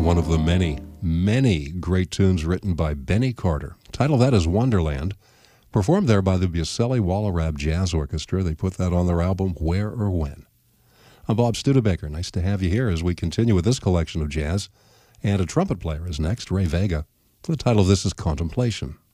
one of the many, many great tunes written by Benny Carter. Title of that is Wonderland, performed there by the Bucelli Wallerab Jazz Orchestra. They put that on their album Where or When. I'm Bob Studebaker. Nice to have you here as we continue with this collection of jazz. And a trumpet player is next, Ray Vega. The title of this is Contemplation.